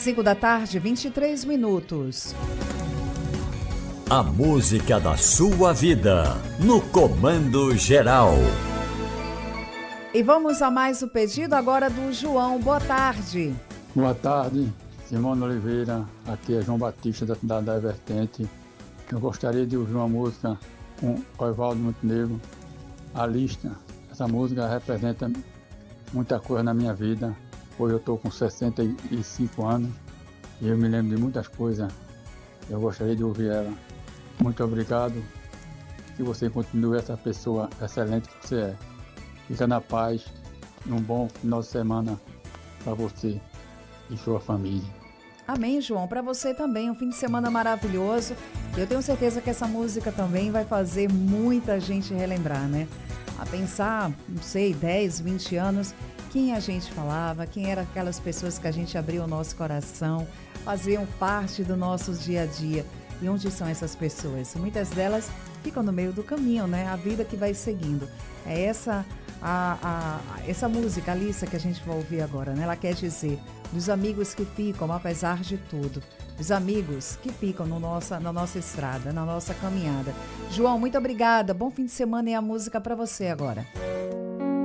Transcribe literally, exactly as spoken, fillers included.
cinco da tarde, vinte e três minutos. A música da sua vida, no Comando Geral. E vamos a mais o pedido agora do João. Boa tarde. Boa tarde, Simone Oliveira. Aqui é João Batista da cidade da Vertente. Eu gostaria de ouvir uma música com Oswaldo Montenegro, A Lista. Essa música representa muita coisa na minha vida. Hoje eu estou com sessenta e cinco anos e eu me lembro de muitas coisas. Eu gostaria de ouvir ela. Muito obrigado. Que você continue essa pessoa excelente que você é. Fica na paz. Um bom final de semana para você e sua família. Amém, João. Para você também, um fim de semana maravilhoso. Eu tenho certeza que essa música também vai fazer muita gente relembrar, né? A pensar, não sei, dez, vinte anos, quem a gente falava, quem eram aquelas pessoas que a gente abriu o nosso coração, faziam parte do nosso dia a dia. E onde são essas pessoas? Muitas delas ficam no meio do caminho, né? A vida que vai seguindo. É essa, a, a, essa música, Alissa, que a gente vai ouvir agora, né? Ela quer dizer, dos amigos que ficam, apesar de tudo. Dos amigos que ficam no nossa, na nossa estrada, na nossa caminhada. João, muito obrigada. Bom fim de semana e a música para você agora.